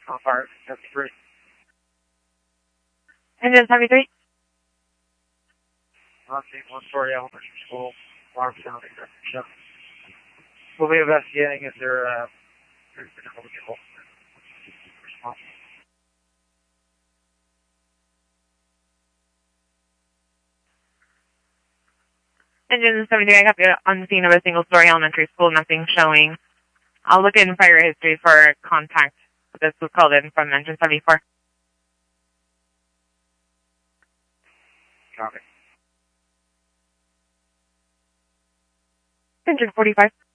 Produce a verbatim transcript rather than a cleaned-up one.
How far? seventy-three. Engine seventy-three. Launching one-story elementary school. Alarm sounding. We'll be investigating if there uh, there's been a vehicle response. Engine seventy-three, I got you on the scene of a single-story elementary school, nothing showing. I'll look in fire history for contact. This was called in from engine seventy-four. Copy. Engine forty-five.